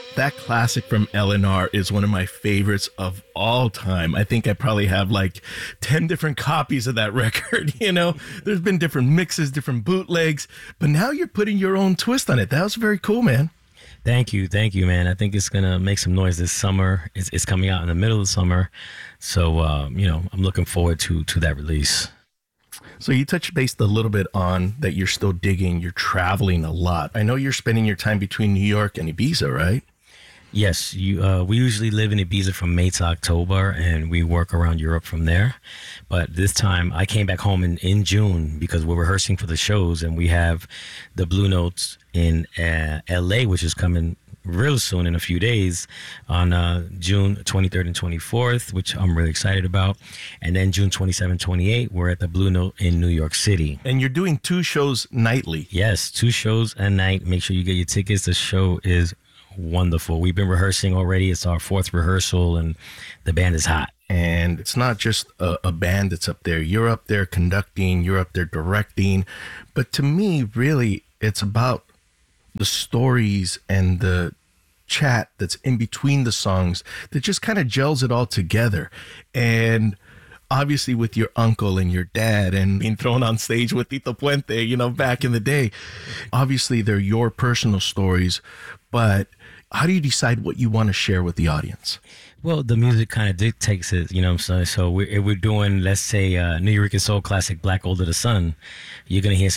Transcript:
That classic from L&R is one of my favorites of all time. I think I probably have like 10 different copies of that record. There's been different mixes, different bootlegs, but now you're putting your own twist on it. That was very cool, man. Thank you, man. I think it's gonna make some noise this summer. It's coming out in the middle of the summer, so I'm looking forward to that release. So you touched base a little bit on that you're still digging, you're traveling a lot. I know you're spending your time between New York and Ibiza, right? Yes, we usually live in Ibiza from May to October, and we work around Europe from there. But this time, I came back home in June because we're rehearsing for the shows, and we have the Blue Notes in LA, which is coming real soon in a few days on June 23rd and 24th, which I'm really excited about. And then June 27th, 28th, we're at the Blue Note in New York City. And you're doing 2 shows nightly. Yes, 2 shows a night. Make sure you get your tickets. The show is wonderful. We've been rehearsing already. It's our 4th rehearsal, and the band is hot. And it's not just a band that's up there. You're up there conducting, you're up there directing. But to me, really, it's about the stories and the chat that's in between the songs that just kind of gels it all together. And obviously with your uncle and your dad and being thrown on stage with Tito Puente, back in the day, obviously they're your personal stories, but how do you decide what you want to share with the audience? Well, the music kind of dictates it, So if we're doing, let's say, New York Soul classic, Black Gold of the Sun, you're going to hear